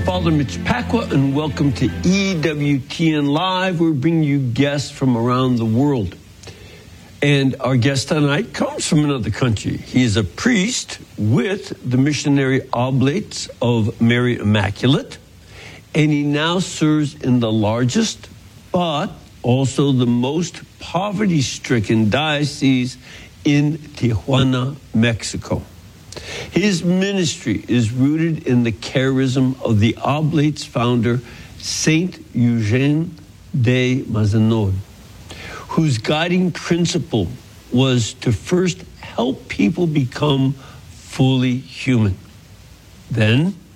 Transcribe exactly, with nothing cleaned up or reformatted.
Father Mitch Pacwa, and welcome to E W T N Live. We're bringing you guests from around the world. And our guest tonight comes from another country. He is a priest with the Missionary Oblates of Mary Immaculate, and he now serves in the largest, but also the most poverty-stricken diocese in Tijuana, Mexico. His ministry is rooted in the charism of the Oblates founder, Saint Eugene de Mazenod, whose guiding principle was to first help people become fully human, then